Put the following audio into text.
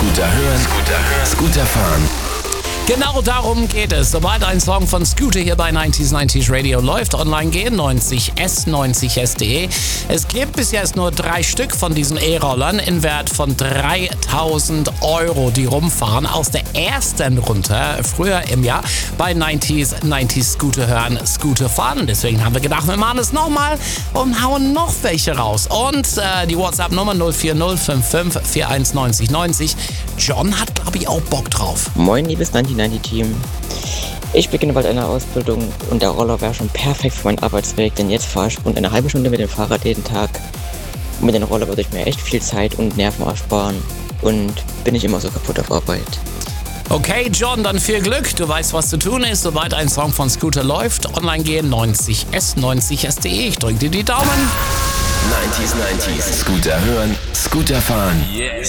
Scooter hören, Scooter fahren. Genau darum geht es. Sobald ein Song von Scooter hier bei 90s Radio läuft, online gehen, 90s.de. Es gibt bis jetzt nur 3 Stück von diesen E-Rollern in Wert von 3.000 €, die rumfahren aus der ersten Runde früher im Jahr bei 90s Scooter hören, Scooter fahren. Deswegen haben wir gedacht, wir machen es nochmal und hauen noch welche raus. Und die WhatsApp-Nummer 04055 419090. John hat, glaube ich, auch Bock drauf. Moin, liebes 90-Team. Ich beginne bald eine Ausbildung und der Roller wäre schon perfekt für meinen Arbeitsweg, denn jetzt fahre ich rund eine halbe Stunde mit dem Fahrrad jeden Tag. Und mit dem Roller würde ich mir echt viel Zeit und Nerven ersparen und bin nicht immer so kaputt auf Arbeit. Okay, John, dann viel Glück. Du weißt, was zu tun ist. Sobald ein Song von Scooter läuft, online gehen, 90s.de. Ich drücke dir die Daumen. 90s, Scooter hören, Scooter fahren.